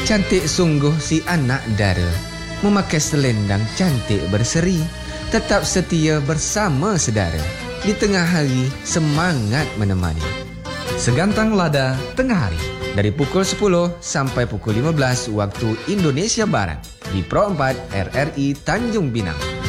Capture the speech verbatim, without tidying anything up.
Cantik sungguh si anak dara, memakai selendang cantik berseri, tetap setia bersama sedara, di tengah hari semangat menemani. Segantang Lada Tengah Hari, dari pukul sepuluh sampai pukul lima belas waktu Indonesia Barat, di Pro empat R R I Tanjung Pinang.